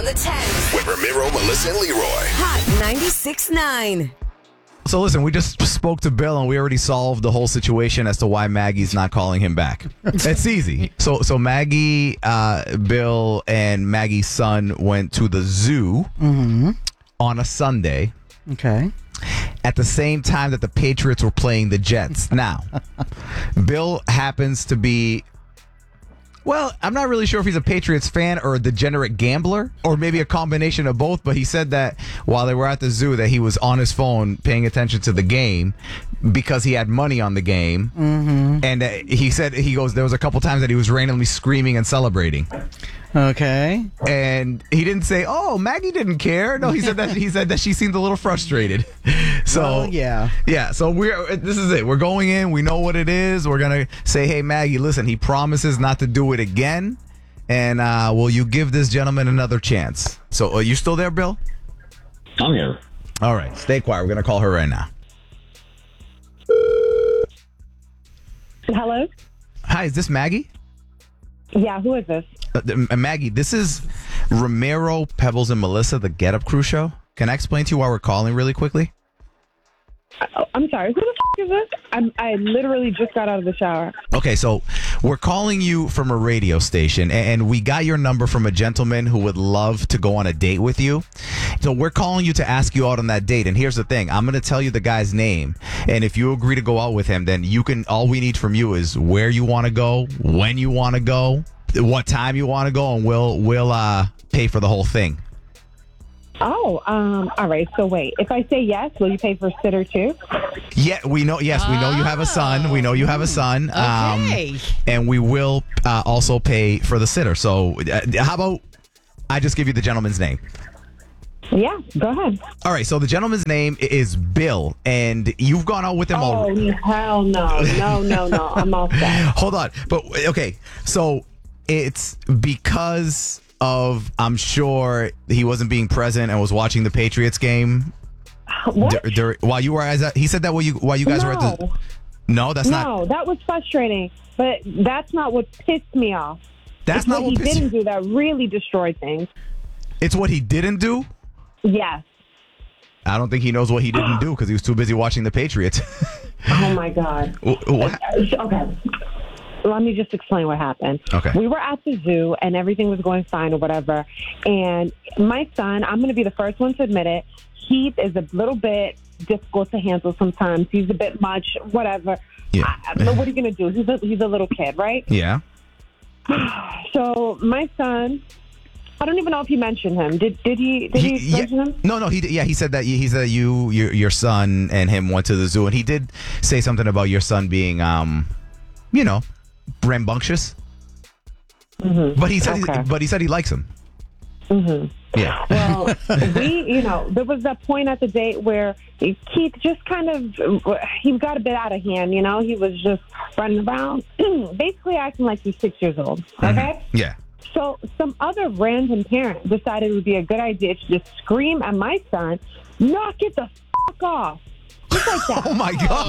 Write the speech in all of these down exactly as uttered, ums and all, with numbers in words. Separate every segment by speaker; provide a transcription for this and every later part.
Speaker 1: on the tens.
Speaker 2: With Ramiro, Melissa, and Leroy.
Speaker 1: Hot ninety-six point nine.
Speaker 3: So listen, we just spoke to Bill and we already solved the whole situation as to why Maggie's not calling him back. It's easy. So so Maggie, uh, Bill, and Maggie's son went to the zoo
Speaker 4: Mm-hmm.
Speaker 3: on a Sunday
Speaker 4: Okay.
Speaker 3: at the same time that the Patriots were playing the Jets. Now, Bill happens to be... Well, I'm not really sure if he's a Patriots fan or a degenerate gambler or maybe a combination of both, but he said that while they were at the zoo that he was on his phone paying attention to the game because he had money on the game. Mm-hmm. And uh, he said, he goes, there was a couple times that he was randomly screaming and celebrating.
Speaker 4: Okay.
Speaker 3: And he didn't say, "Oh, Maggie didn't care." No, he said that he said that she seemed a little frustrated. So
Speaker 4: Well, yeah.
Speaker 3: yeah. So we're this is it. We're going in. We know what it is. We're gonna say, "Hey, Maggie, listen. He promises not to do it again, and uh, will you give this gentleman another chance?" So are you still there, Bill?
Speaker 5: I'm here.
Speaker 3: All right. Stay quiet. We're gonna call her right now.
Speaker 6: Hello?
Speaker 3: Hi, is this Maggie?
Speaker 6: Yeah, who is this?
Speaker 3: Uh, uh, Maggie, this is Ramiro, Pebbles, and Melissa, the Get Up Crew show. Can I explain to you why we're calling really quickly?
Speaker 6: I, I'm sorry, who the f- is this? I'm, I literally just got out of the shower.
Speaker 3: Okay, so we're calling you from a radio station, and we got your number from a gentleman who would love to go on a date with you. So we're calling you to ask you out on that date. And here's the thing. I'm going to tell you the guy's name. And if you agree to go out with him, then you can, all we need from you is where you want to go, when you want to go, what time you want to go, and we'll, we'll uh, pay for the whole thing.
Speaker 6: Oh, um, all right. So wait, if I say yes, will you pay for sitter too?
Speaker 3: Yeah, we know. Yes, we know you have a son. We know you have a son.
Speaker 4: Okay.
Speaker 3: Um, and we will uh, also pay for the sitter. So uh, how about I just give you the gentleman's name?
Speaker 6: Yeah, go ahead.
Speaker 3: All right, so the gentleman's name is Bill, and you've gone out with him
Speaker 6: Oh,
Speaker 3: already.
Speaker 6: hell no. No, no, no. I'm all set.
Speaker 3: Hold on. But, okay, so it's because of, I'm sure, he wasn't being present and was watching the Patriots game.
Speaker 6: What?
Speaker 3: dur- dur- while you were, as a, he said that while you, while you guys were at the...
Speaker 6: No.
Speaker 3: No, that's not...
Speaker 6: No, that was frustrating. But that's not what pissed me off.
Speaker 3: That's
Speaker 6: It's
Speaker 3: not
Speaker 6: what
Speaker 3: what
Speaker 6: he
Speaker 3: pissed
Speaker 6: didn't
Speaker 3: you-
Speaker 6: do that really destroyed things.
Speaker 3: It's what he didn't do?
Speaker 6: Yes.
Speaker 3: I don't think he knows what he didn't do because he was too busy watching the Patriots.
Speaker 6: Oh, my God.
Speaker 3: Wh- what-
Speaker 6: Okay. Let me just explain what happened.
Speaker 3: Okay.
Speaker 6: We were at the zoo and everything was going fine or whatever. And my son, I'm going to be the first one to admit it, Heath is a little bit difficult to handle sometimes. He's a bit much, whatever.
Speaker 3: Yeah.
Speaker 6: I, I- what are you going to do? He's a, he's a little kid, right?
Speaker 3: Yeah.
Speaker 6: So my son, I don't even know if he mentioned him. Did did he? Did he,
Speaker 3: yeah,
Speaker 6: mention him?
Speaker 3: No, no, he did- yeah, he said that he said that you your your son and him went to the zoo, and he did say something about your son being um, you know, rambunctious.
Speaker 6: Mm-hmm.
Speaker 3: But he said
Speaker 6: Okay.
Speaker 3: he, but he said he likes him.
Speaker 6: Mm-hmm.
Speaker 3: Yeah.
Speaker 6: Well, we, you know, there was that point at the date where Keith just kind of, he got a bit out of hand, you know? He was just running around, basically acting like he's six years old, okay?
Speaker 3: Yeah.
Speaker 6: So some other random parent decided it would be a good idea to just scream at my son, knock it the fuck off. Just like that.
Speaker 3: Oh my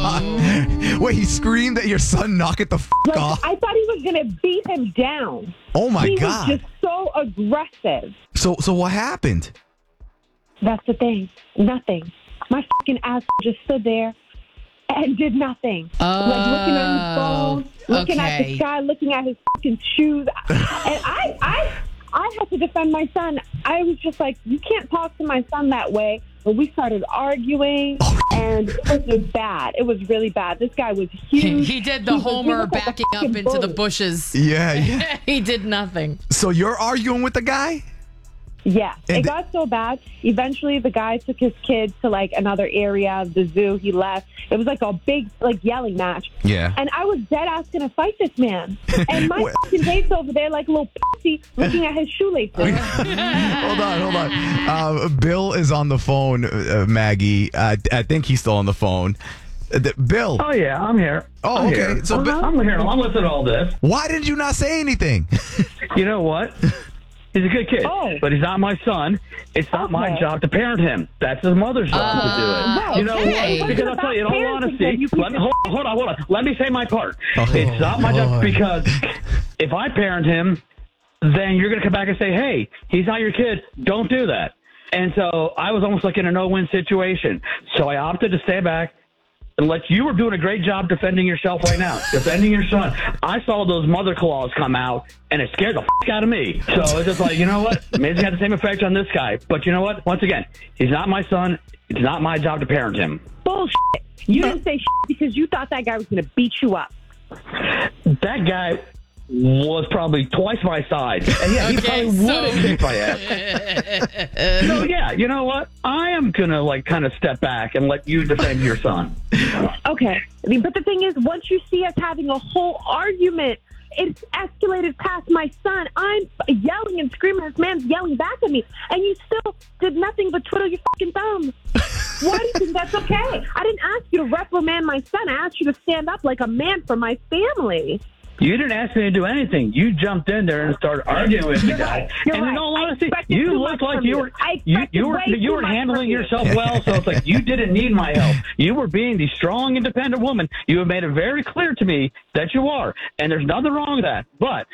Speaker 3: God! Wait, he screamed at your son, "Knock it the f
Speaker 6: Like,
Speaker 3: off!"
Speaker 6: I thought he was going to beat him down.
Speaker 3: Oh my
Speaker 6: he
Speaker 3: God!
Speaker 6: was just so aggressive.
Speaker 3: So, so what happened?
Speaker 6: That's the thing. Nothing. My fucking ass just stood there and did nothing.
Speaker 7: Oh,
Speaker 6: like looking at his phone, looking at
Speaker 7: okay.
Speaker 6: the sky, looking at his fucking shoes. And I, I, I had to defend my son. I was just like, you can't talk to my son that way. But we started arguing, and it was just bad. It was really bad. This guy was huge.
Speaker 7: He did the
Speaker 6: He was- he
Speaker 7: Homer
Speaker 6: looked like a
Speaker 7: backing up
Speaker 6: fucking
Speaker 7: into the
Speaker 6: bully.
Speaker 7: bushes.
Speaker 3: Yeah, yeah.
Speaker 7: He did nothing.
Speaker 3: So you're arguing with the guy?
Speaker 6: Yeah,
Speaker 3: And
Speaker 6: it
Speaker 3: the-
Speaker 6: got so bad. Eventually, the guy took his kids to like another area of the zoo. He left. It was like a big like yelling match.
Speaker 3: Yeah.
Speaker 6: And I was dead ass gonna fight this man. And my
Speaker 3: What?
Speaker 6: fucking date's over there like a little pussy looking at his shoelaces.
Speaker 3: Hold on, hold on. Uh, Bill is on the phone, uh, Maggie. Uh, I think he's still on the phone. Uh, th- Bill,
Speaker 5: Oh, yeah, I'm here.
Speaker 3: Oh,
Speaker 5: I'm
Speaker 3: okay.
Speaker 5: Here.
Speaker 3: So,
Speaker 5: I'm,
Speaker 3: Bill-
Speaker 5: I'm here. I'm listening to all this.
Speaker 3: why did you not say anything?
Speaker 5: You know what? He's a good kid,
Speaker 6: Oh.
Speaker 5: but he's not my son. It's not my
Speaker 6: Okay.
Speaker 5: job to parent him. That's his mother's job to do it.
Speaker 6: Right,
Speaker 5: You know
Speaker 7: okay.
Speaker 5: what? Because I'll tell you, in all
Speaker 6: Parenting
Speaker 5: honesty,
Speaker 6: him, you
Speaker 5: let me, hold, hold on, hold on. Let me say my part.
Speaker 3: Oh,
Speaker 5: it's not my
Speaker 3: Lord.
Speaker 5: job because if I parent him, then you're going to come back and say, hey, he's not your kid. Don't do that. And so I was almost like in a no-win situation. So I opted to stay back and let you were doing a great job defending yourself right now, defending your son. I saw those mother claws come out, and it scared the f- out of me. So it's just like, you know what? Maybe it had the same effect on this guy. But you know what? Once again, he's not my son. It's not my job to parent him.
Speaker 6: Bullshit. You didn't say shit because you thought that guy was going to beat you up.
Speaker 5: That guy was probably twice my size. And yeah, he
Speaker 2: Okay,
Speaker 5: probably
Speaker 2: so-
Speaker 5: would have kicked my ass. So yeah, you know what? I am going to like kind of step back and let you defend your son.
Speaker 6: Okay. I mean, but the thing is, once you see us having a whole argument, it's escalated past my son. I'm yelling and screaming. This man's yelling back at me. And you still did nothing but twiddle your fucking thumbs. Why do you think that's okay? I didn't ask you to reprimand my son. I asked you to stand up like a man for my family.
Speaker 5: You didn't ask me to do anything. You jumped in there and started arguing with the guy.
Speaker 6: You're
Speaker 5: and in
Speaker 6: right.
Speaker 5: all
Speaker 6: I
Speaker 5: honesty,
Speaker 6: expected
Speaker 5: you
Speaker 6: too
Speaker 5: looked
Speaker 6: much
Speaker 5: like
Speaker 6: from
Speaker 5: you
Speaker 6: you.
Speaker 5: were
Speaker 6: I
Speaker 5: you,
Speaker 6: expected
Speaker 5: you were
Speaker 6: way
Speaker 5: you
Speaker 6: too
Speaker 5: were
Speaker 6: much
Speaker 5: handling
Speaker 6: from you.
Speaker 5: yourself well. So it's like you didn't need my help. You were being the strong, independent woman. You have made it very clear to me that you are, and there's nothing wrong with that. But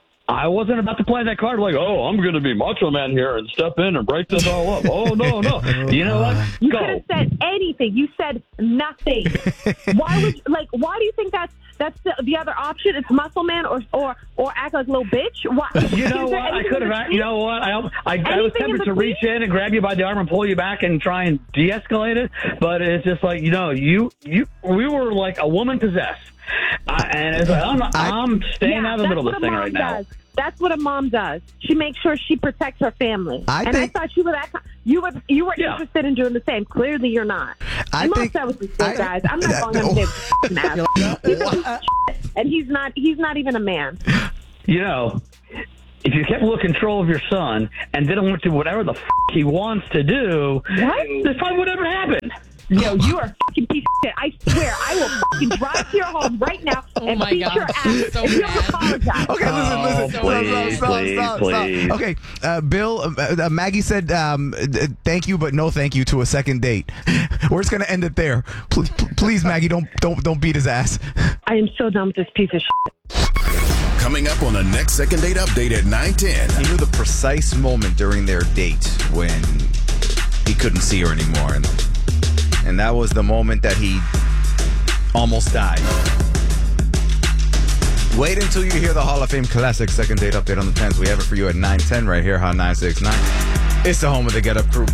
Speaker 5: I wasn't about to play that card like, oh, I'm going to be macho man here and step in and break this all up. Oh, no, no. You know what?
Speaker 6: You
Speaker 5: Go.
Speaker 6: could have said anything. You said nothing. Why would like? Why do you think that's that's the, the other option? It's muscle man or or or act like a little bitch. Why?
Speaker 5: You know
Speaker 6: Is there
Speaker 5: what? I
Speaker 6: anything
Speaker 5: could
Speaker 6: in
Speaker 5: have.
Speaker 6: between?
Speaker 5: You know what? I I, I was
Speaker 6: Anything in
Speaker 5: tempted to
Speaker 6: between?
Speaker 5: reach in and grab you by the arm and pull you back and try and de-escalate it, but it's just like you know, you you we were like a woman possessed, I, and it's like I'm
Speaker 3: I-
Speaker 5: I'm staying
Speaker 6: Yeah,
Speaker 5: out of the middle of
Speaker 6: that's
Speaker 5: this
Speaker 6: what
Speaker 5: thing
Speaker 6: a
Speaker 5: right
Speaker 6: mom
Speaker 5: now.
Speaker 6: does. That's what a mom does. She makes sure she protects her family.
Speaker 3: I
Speaker 6: and
Speaker 3: think-
Speaker 6: I thought you were that. You were you were
Speaker 5: Yeah.
Speaker 6: interested in doing the same. Clearly, you're not.
Speaker 3: I
Speaker 6: I'm
Speaker 3: think-
Speaker 6: upset with this
Speaker 3: I-
Speaker 6: guys. I'm not
Speaker 3: that-
Speaker 6: going on his ass. He's a piece of shit, and he's not. He's not even a man.
Speaker 5: You know, if you kept a little control of your son and didn't want to do whatever the f- he wants to do,
Speaker 6: What?
Speaker 5: this probably would never happen.
Speaker 6: Yo, you are a fucking piece of shit. I swear, I will fucking drive to your home right now
Speaker 2: Oh
Speaker 6: and
Speaker 2: my
Speaker 6: beat
Speaker 2: God.
Speaker 6: your ass
Speaker 2: So
Speaker 6: if you
Speaker 2: mad.
Speaker 6: apologize.
Speaker 3: Okay, listen, listen.
Speaker 5: Oh,
Speaker 3: Stop,
Speaker 5: please,
Speaker 3: stop,
Speaker 5: please,
Speaker 3: stop,
Speaker 5: please.
Speaker 3: stop. Okay, uh, Bill, uh, uh, Maggie said um, uh, thank you, but no thank you to a second date. We're just gonna end it there. Please, please, Maggie, don't don't don't beat his ass.
Speaker 6: I am so done with this piece of shit.
Speaker 7: Coming up on the next second date update at nine ten.
Speaker 3: He knew the precise moment during their date when he couldn't see her anymore, and and that was the moment that he almost died. Wait until you hear the Hall of Fame classic second date update on the tens. We have it for you at nine ten right here, Hot nine six nine. It's the home of the Get Up Crew.